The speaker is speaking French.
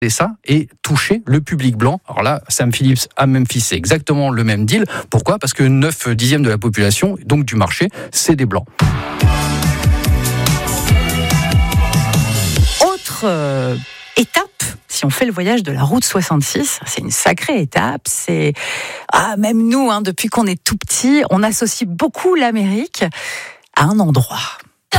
et ça, et toucher le public blanc. Alors là, Sam Phillips à Memphis, c'est exactement le même deal. Pourquoi ? Parce que 9/10 de la population, donc du marché, c'est des blancs. Autre étape, si on fait le voyage de la route 66, c'est une sacrée étape. C'est même nous, depuis qu'on est tout petit, on associe beaucoup l'Amérique à un endroit.